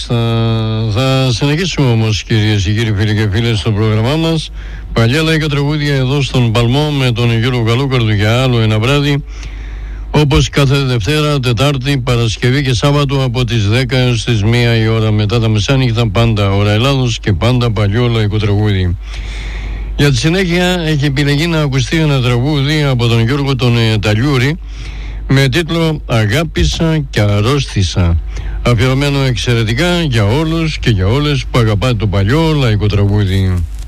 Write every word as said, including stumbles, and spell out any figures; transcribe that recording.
Μάλιστα. Θα συνεχίσουμε όμως, κυρίες και κύριοι, φίλοι και φίλες, στο πρόγραμμά μας. Παλιά λαϊκά τραγούδια εδώ στον Παλμό με τον Γιώργο Καλούκαρδου για άλλο ένα βράδυ. Όπως κάθε Δευτέρα, Τετάρτη, Παρασκευή και Σάββατο από τις δέκα έως τις μία η ώρα μετά τα μεσάνυχτα, πάντα ώρα Ελλάδος και πάντα παλιό λαϊκό τραγούδι. Για τη συνέχεια έχει επιλεγεί να ακουστεί ένα τραγούδι από τον Γιώργο τον Ταλιούρη με τίτλο «Αγάπησα και αρρώστησα», αφιερωμένο εξαιρετικά για όλους και για όλες που αγαπάτε το παλιό λαϊκό τραγούδι.